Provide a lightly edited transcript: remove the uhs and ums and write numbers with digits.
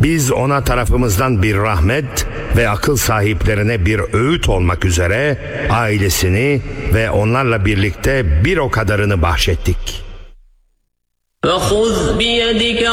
Biz ona tarafımızdan bir rahmet ve akıl sahiplerine bir öğüt olmak üzere ailesini ve onlarla birlikte bir o kadarını bahşettik. فَخُذْ بِيَدِكَ